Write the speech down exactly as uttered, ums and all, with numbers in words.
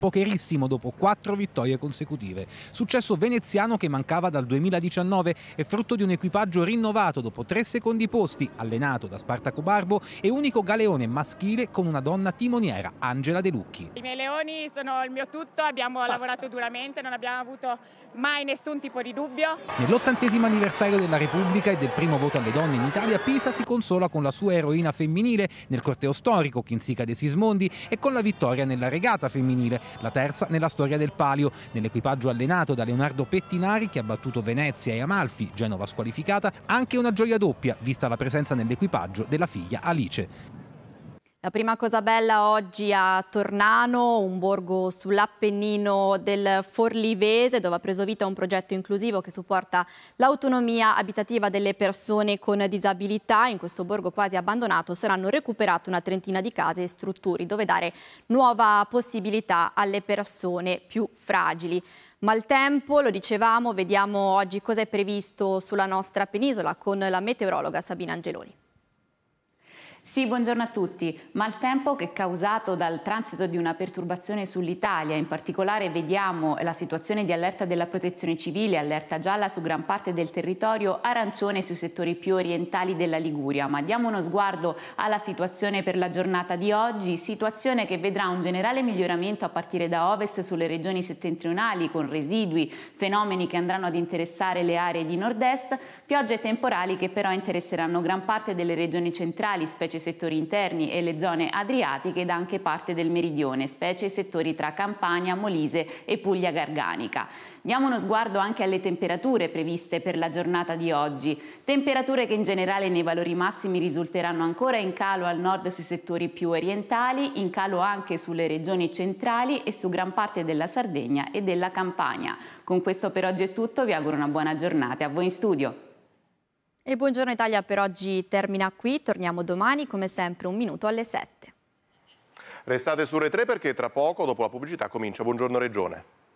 pocherissimo dopo quattro vittorie consecutive. Successo veneziano che mancava dal duemiladiciannove è frutto di un equipaggio rinnovato dopo tre secondi posti, allenato da Spartaco Barbo e unico galeone maschile con una donna timoniera, Angela De Lucchi. I miei leoni sono il mio tutto, abbiamo lavorato duramente, non abbiamo avuto mai nessun tipo di dubbio. Nell'ottantesimo anniversario della Repubblica e del primo voto alle donne in Italia, Pisa si consola con la sua eroina femminile nel corteo storico Kinsica De Sismondi e con la vittoria nella regata femminile, la terza nella storia del palio, nell'equipaggio allenato da Leonardo Pettinari che ha battuto Venezia e Amalfi, Genova squalificata, anche una gioia doppia vista la presenza nell'equipaggio della figlia Alice. La prima cosa bella oggi a Tornano, un borgo sull'Appennino del Forlivese, dove ha preso vita un progetto inclusivo che supporta l'autonomia abitativa delle persone con disabilità. In questo borgo quasi abbandonato saranno recuperate una trentina di case e strutture dove dare nuova possibilità alle persone più fragili. Maltempo, lo dicevamo, vediamo oggi cosa è previsto sulla nostra penisola con la meteorologa Sabina Angeloni. Sì, buongiorno a tutti. Maltempo che è causato dal transito di una perturbazione sull'Italia. In particolare vediamo la situazione di allerta della Protezione Civile, allerta gialla su gran parte del territorio, arancione sui settori più orientali della Liguria. Ma diamo uno sguardo alla situazione per la giornata di oggi, situazione che vedrà un generale miglioramento a partire da ovest sulle regioni settentrionali con residui, fenomeni che andranno ad interessare le aree di nord-est, piogge temporali che però interesseranno gran parte delle regioni centrali, specie i settori interni e le zone adriatiche ed anche parte del meridione, specie i settori tra Campania, Molise e Puglia Garganica. Diamo uno sguardo anche alle temperature previste per la giornata di oggi. Temperature che in generale nei valori massimi risulteranno ancora in calo al nord sui settori più orientali, in calo anche sulle regioni centrali e su gran parte della Sardegna e della Campania. Con questo per oggi è tutto, vi auguro una buona giornata. A voi in studio. E Buongiorno Italia per oggi termina qui, torniamo domani come sempre un minuto alle sette. Restate su Re tre perché tra poco, dopo la pubblicità, comincia Buongiorno Regione.